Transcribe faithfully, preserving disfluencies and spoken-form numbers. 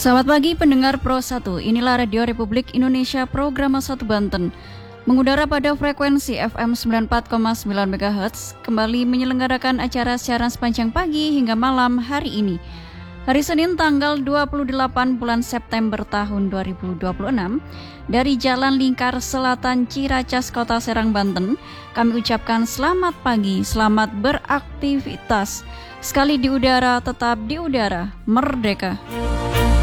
Selamat pagi pendengar Pro satu, inilah Radio Republik Indonesia Program satu Banten. Mengudara pada frekuensi F M sembilan puluh empat koma sembilan MHz, kembali menyelenggarakan acara siaran sepanjang pagi hingga malam hari ini. Hari Senin tanggal dua puluh delapan bulan September tahun dua ribu dua puluh enam, dari Jalan Lingkar Selatan Ciracas, Kota Serang, Banten, kami ucapkan selamat pagi, selamat beraktivitas. Sekali di udara, tetap di udara, merdeka.